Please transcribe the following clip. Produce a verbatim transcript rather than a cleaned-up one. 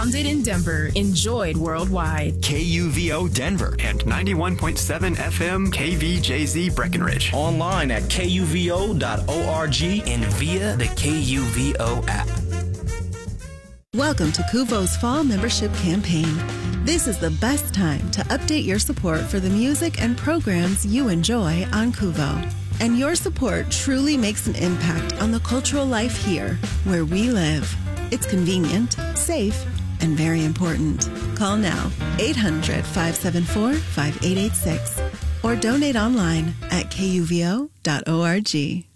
Founded in Denver, enjoyed worldwide. K U V O Denver and ninety-one point seven F M K V J Z Breckenridge. Online at K U V O dot org and via the K U V O app. Welcome to Kuvo's Fall Membership Campaign. This is the best time to update your support for the music and programs you enjoy on Kuvo. And your support truly makes an impact on the cultural life here, where we live. It's convenient, safe, and very important. Call now, eight hundred, five seven four, five eight eight six, or donate online at K U V O dot org.